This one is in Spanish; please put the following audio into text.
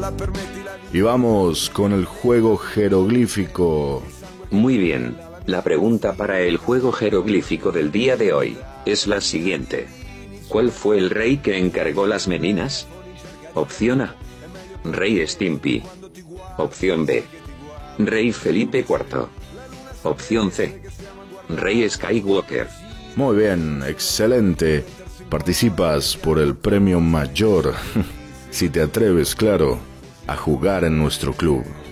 Y vamos con el juego jeroglífico. Muy bien, la pregunta para el juego jeroglífico del día de hoy es la siguiente. ¿Cuál fue el rey que encargó las meninas? Opción A: Rey Stimpy. Opción B: Rey Felipe IV. Opción C: Rey Skywalker. Muy bien, excelente. Participas por el premio mayor, si te atreves, claro, a jugar en nuestro club.